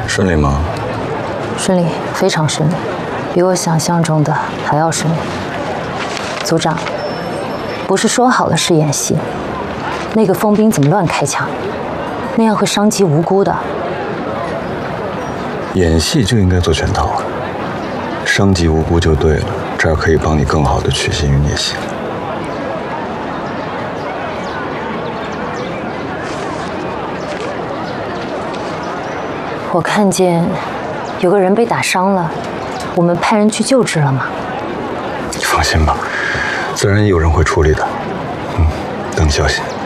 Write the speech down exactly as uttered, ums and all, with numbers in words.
顺利吗？ 顺利，非常顺利，比我想象中的还要顺利。组长，不是说好了是演戏，那个疯兵怎么乱开枪？那样会伤及无辜的。 演戏就应该做全套啊，伤及无辜就对了，这样可以帮你更好的取信于聂行。 我看见有个人被打伤了，我们派人去救治了吗？ 你放心吧，自然有人会处理的。嗯，等消息。